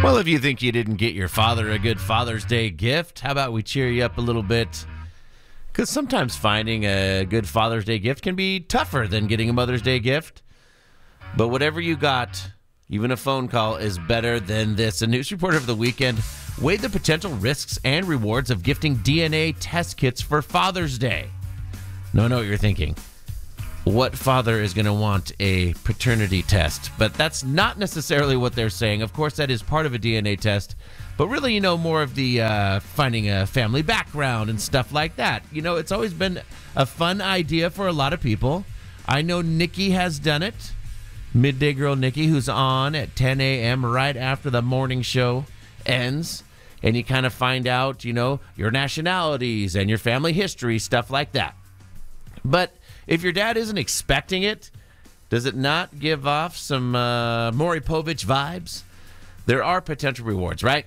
Well, if you think you didn't get your father a good Father's Day gift, how about we cheer you up a little bit? Because sometimes finding a good Father's Day gift can be tougher than getting a Mother's Day gift. But whatever you got, even a phone call is better than this. A news reporter of the weekend weighed the potential risks and rewards of gifting DNA test kits for Father's Day. No, I know what you're thinking. What father is going to want a paternity test? But that's not necessarily what they're saying. Of course, that is part of a DNA test. But really, more of the finding a family background and stuff like that. It's always been a fun idea for a lot of people. I know Nikki has done it. Midday Girl Nikki, who's on at 10 a.m. right after the morning show ends. And you kind of find out, your nationalities and your family history, stuff like that. But if your dad isn't expecting it, does it not give off some Maury Povich vibes? There are potential rewards, right?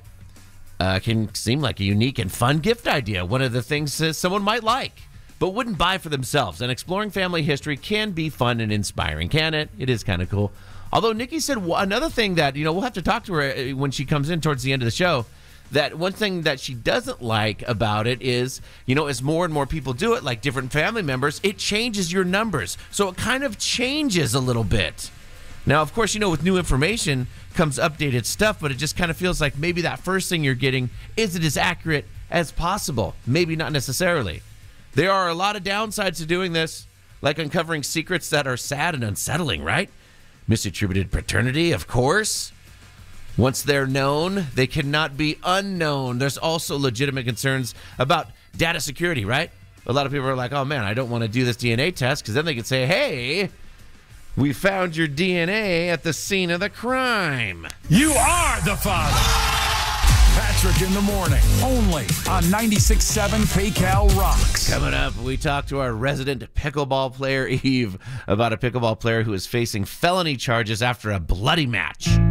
Can seem like a unique and fun gift idea. One of the things someone might like, but wouldn't buy for themselves. And exploring family history can be fun and inspiring, can it? It is kind of cool. Although Nikki said another thing that, we'll have to talk to her when she comes in towards the end of the show, that one thing that she doesn't like about it is, as more and more people do it, like different family members, it changes your numbers. So it kind of changes a little bit. Now, of course, with new information comes updated stuff, but it just kind of feels like maybe that first thing you're getting isn't as accurate as possible. Maybe not necessarily. There are a lot of downsides to doing this, like uncovering secrets that are sad and unsettling, right? Misattributed paternity, of course. Once they're known, they cannot be unknown. There's also legitimate concerns about data security, right? A lot of people are like, oh man, I don't want to do this DNA test, because then they could say, hey, we found your DNA at the scene of the crime. You are the father. Patrick in the morning, only on 96.7 PayCal Rocks. Coming up, we talk to our resident pickleball player, Eve, about a pickleball player who is facing felony charges after a bloody match.